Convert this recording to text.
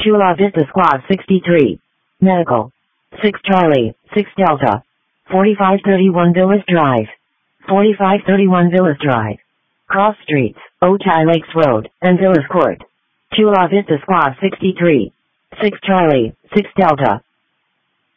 Chula Vista Squad 63. Medical. 6 Charlie, 6 Delta. 4531 Villas Drive. 4531 Villas Drive. Cross Streets, Otay Lakes Road, and Villas Court. Chula Vista Squad 63. 6 Charlie, 6 Delta.